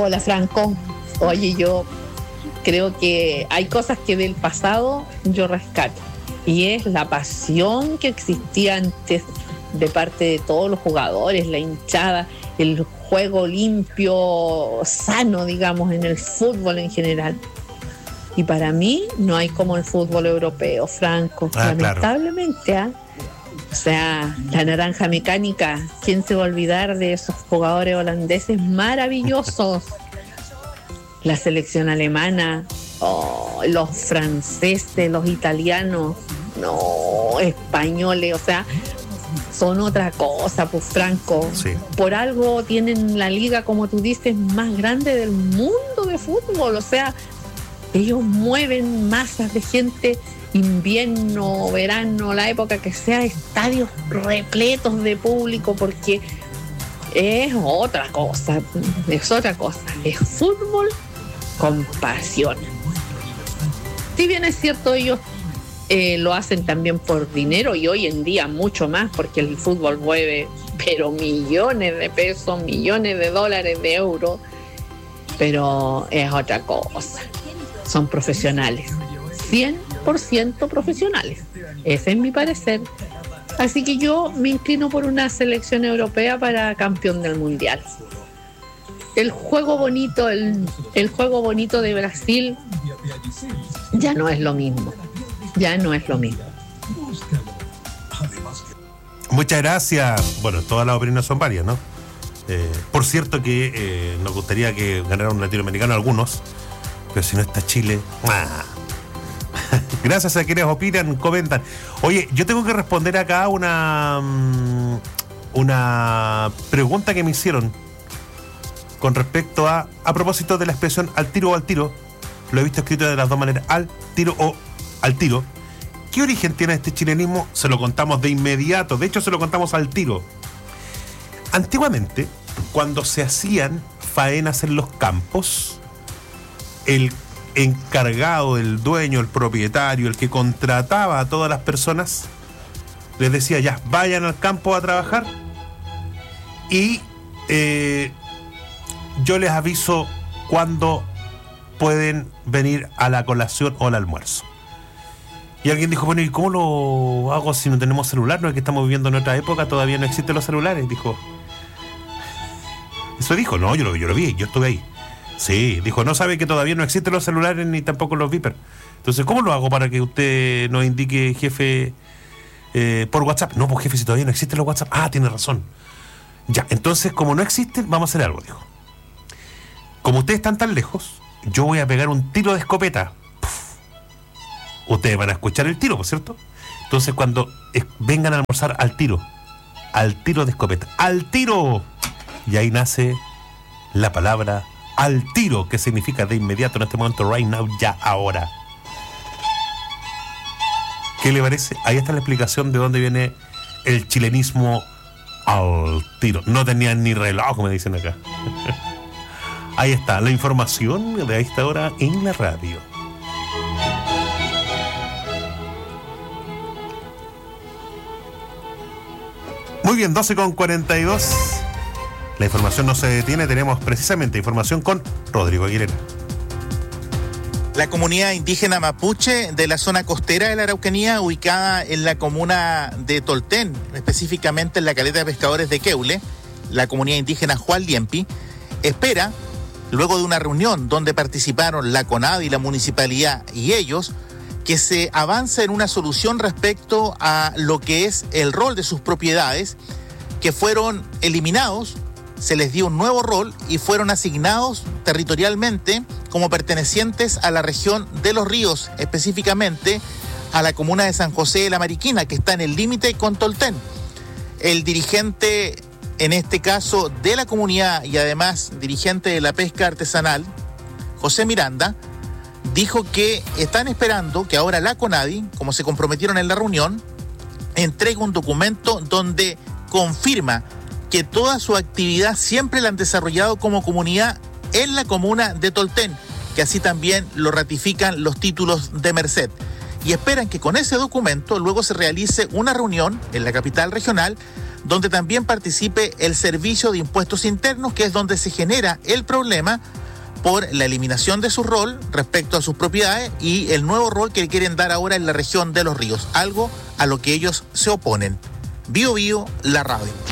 Hola, Franco. Oye, yo creo que hay cosas que del pasado yo rescato, y es la pasión que existía antes de parte de todos los jugadores, la hinchada, el juego limpio, sano, digamos, en el fútbol en general. Y para mí no hay como el fútbol europeo, Franco, lamentablemente, claro. O sea, la naranja mecánica, ¿quién se va a olvidar de esos jugadores holandeses maravillosos? La selección alemana, los franceses, los italianos, españoles, o sea, son otra cosa, pues, Franco. Sí. Por algo tienen la liga, como tú dices, más grande del mundo de fútbol, o sea, ellos mueven masas de gente, invierno, verano, la época que sea, estadios repletos de público, porque es otra cosa, es fútbol con pasión. Si bien es cierto, ellos lo hacen también por dinero, y hoy en día mucho más, porque el fútbol mueve pero millones de pesos, millones de dólares, de euros, pero es otra cosa. Son profesionales, 100% profesionales. Ese es mi parecer. Así que yo me inclino por una selección europea para campeón del mundial. El juego bonito, el juego bonito de Brasil ya no es lo mismo. Muchas gracias. Bueno, todas las opiniones son varias, ¿no? Por cierto que nos gustaría que ganara un latinoamericano algunos, pero si no está Chile... Gracias a quienes opinan, comentan. Oye, yo tengo que responder acá una pregunta que me hicieron con respecto a propósito de la expresión al tiro o al tiro. Lo he visto escrito de las dos maneras, al tiro o al tiro. ¿Qué origen tiene este chilenismo? Se lo contamos de inmediato, de hecho se lo contamos al tiro. Antiguamente, cuando se hacían faenas en los campos, el encargado, el dueño, el propietario, el que contrataba a todas las personas, les decía: ya, vayan al campo a trabajar y yo les aviso cuándo pueden venir a la colación o al almuerzo. Y alguien dijo: bueno, ¿y cómo lo hago si no tenemos celular? No es que estamos viviendo en otra época, todavía no existen los celulares. Dijo, eso dijo, no, yo lo vi, yo estuve ahí. Sí, dijo, no sabe que todavía no existen los celulares ni tampoco los Viper. Entonces, ¿cómo lo hago para que usted nos indique, jefe, por WhatsApp? No, pues jefe, si todavía no existen los WhatsApp. Ah, tiene razón. Ya, entonces, como no existen, vamos a hacer algo, dijo. Como ustedes están tan lejos, yo voy a pegar un tiro de escopeta. Puf. Ustedes van a escuchar el tiro, ¿por cierto? Entonces, cuando vengan a almorzar, al tiro de escopeta, ¡al tiro! Y ahí nace la palabra al tiro, que significa de inmediato, en este momento, right now, ya, ahora. ¿Qué le parece? Ahí está la explicación de dónde viene el chilenismo al tiro. No tenían ni reloj, me dicen acá. Ahí está la información de esta hora en la radio. Muy bien, 12:42. La información no se detiene, tenemos precisamente información con Rodrigo Aguilera. La comunidad indígena mapuche de la zona costera de la Araucanía, ubicada en la comuna de Tolten, específicamente en la caleta de pescadores de Queule, la comunidad indígena Hualliempi, espera, luego de una reunión donde participaron la CONADI, la municipalidad y ellos, que se avance en una solución respecto a lo que es el rol de sus propiedades, que fueron eliminados. Se les dio un nuevo rol y fueron asignados territorialmente como pertenecientes a la región de Los Ríos, específicamente a la comuna de San José de la Mariquina, que está en el límite con Tolten. El dirigente, en este caso de la comunidad y además dirigente de la pesca artesanal, José Miranda, dijo que están esperando que ahora la CONADI, como se comprometieron en la reunión, entregue un documento donde confirma que toda su actividad siempre la han desarrollado como comunidad en la comuna de Tolten, que así también lo ratifican los títulos de Merced. Y esperan que con ese documento luego se realice una reunión en la capital regional donde también participe el Servicio de Impuestos Internos, que es donde se genera el problema por la eliminación de su rol respecto a sus propiedades y el nuevo rol que quieren dar ahora en la región de Los Ríos, algo a lo que ellos se oponen. Bio Bio, la radio.